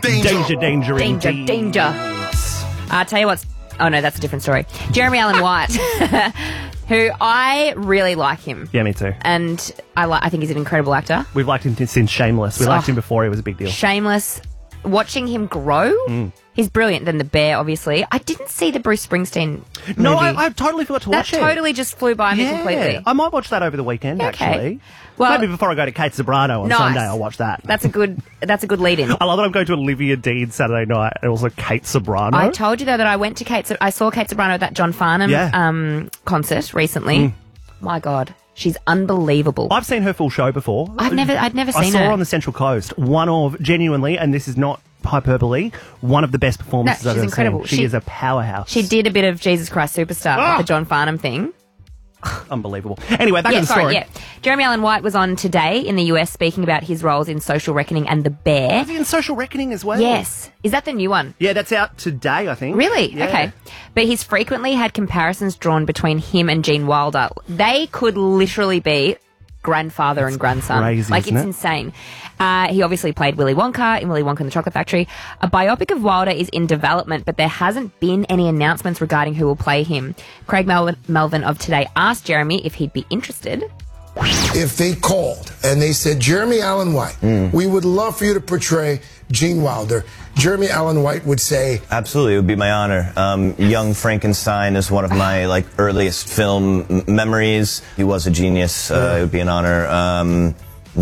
Danger, danger, Danger, indeed. danger. I'll tell you what's... Oh, no, that's a different story. Jeremy Allen White, who I really like him. Yeah, me too. And I think he's an incredible actor. We've liked him since Shameless. We liked him before he was a big deal. Shameless. Watching him grow, he's brilliant. Then The Bear, obviously. I didn't see the Bruce Springsteen movie. No, I totally forgot to watch it. That totally just flew by me completely. I might watch that over the weekend, Okay. actually. Well, maybe before I go to Kate Sobrano on Sunday, I'll watch that. That's a good lead-in. I love that I'm going to Olivia Dean Saturday night and also Kate Sobrano. I told you, though, that I went to I saw Kate Sobrano at that John Farnham concert recently. My God. She's unbelievable. I've seen her full show before. I'd never seen her. I saw her on the Central Coast. One of, genuinely, and this is not hyperbole, one of the best performances I've ever incredible. seen. She is a powerhouse. She did a bit of Jesus Christ Superstar at the John Farnham thing. Unbelievable. Anyway, back to the story. Jeremy Allen White was on Today in the US speaking about his roles in Social Reckoning and The Bear. Is he in Social Reckoning as well? Yes. Is that the new one? Yeah, that's out today, I think. Really? Yeah. Okay. But he's frequently had comparisons drawn between him and Gene Wilder. They could literally be grandfather and grandson. Crazy, like, isn't it's it? insane. He obviously played Willy Wonka in Willy Wonka and the Chocolate Factory. A biopic of Wilder is in development, but there hasn't been any announcements regarding who will play him. Craig Melvin of Today asked Jeremy if he'd be interested. If they called and they said, Jeremy Allen White, we would love for you to portray Gene Wilder, Jeremy Allen White would say, absolutely, it would be my honor. Young Frankenstein is one of my earliest film memories. He was a genius. It would be an honor.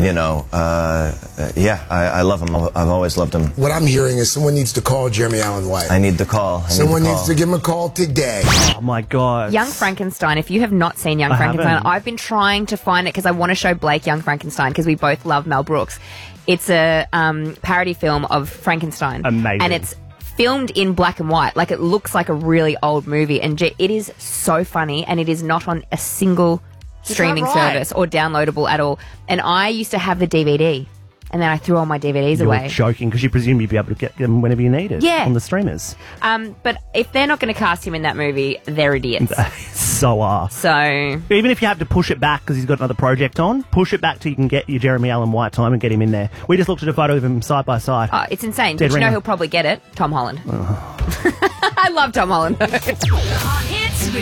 I love him. I've always loved him. What I'm hearing is someone needs to call Jeremy Allen White. I need the call. Someone needs to give him a call today. Oh, my God. Young Frankenstein. If you have not seen Young Frankenstein, haven't. I've been trying to find it because I want to show Blake Young Frankenstein because we both love Mel Brooks. It's a parody film of Frankenstein. Amazing. And it's filmed in black and white. Like, it looks like a really old movie. And it is so funny, and it is not on a single streaming service or downloadable at all. And I used to have the DVD, and then I threw all my DVDs away. You're joking, because you presume you'd be able to get them whenever you needed. Yeah. On the streamers. But if they're not going to cast him in that movie, they're idiots. So are. So even if you have to push it back because he's got another project on, push it back till you can get your Jeremy Allen White time and get him in there. We just looked at a photo of him side by side. it's insane. Dead But you know ringer. who'll probably get it? Tom Holland. I love Tom Holland.